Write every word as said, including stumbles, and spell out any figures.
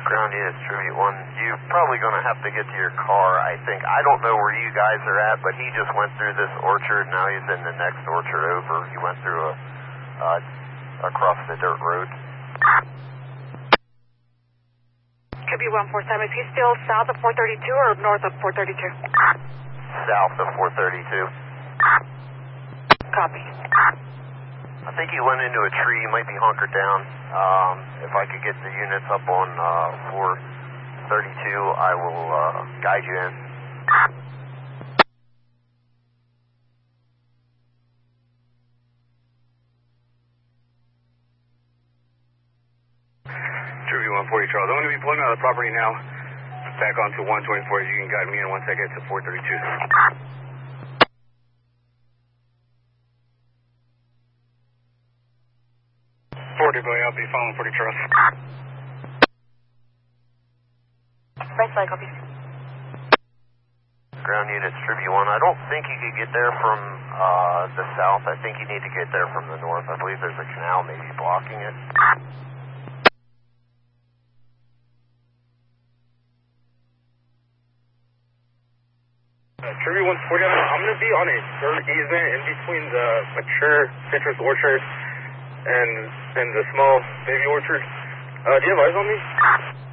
Ground unit, Tribute one. You're probably going to have to get to your car, I think. I don't know where you guys are at, but he just went through this orchard. Now he's in the next orchard over. He went through a, uh, across the dirt road. Tribute one four seven, is he still south of four thirty-two or north of four thirty-two? South of four thirty-two. Copy. I think he went into a tree. He might be hunkered down. Um, if I could get the units up on uh, four thirty-two, I will uh, guide you in. Tribute one forty, Charles. I'm going to be pulling out of the property now. Back onto one twenty-four. You can guide me in once I get to four thirty-two. forty, boy. I'll be following forty, Charles. Right side, copy. Ground units, Tribute one. I don't think you could get there from uh, the south. I think you need to get there from the north. I believe there's a canal maybe blocking it. Uh, Tribute one forty, I'm going to be on a dirt easement in between the mature citrus orchard and and the small baby orchard. Uh, do you have eyes on me?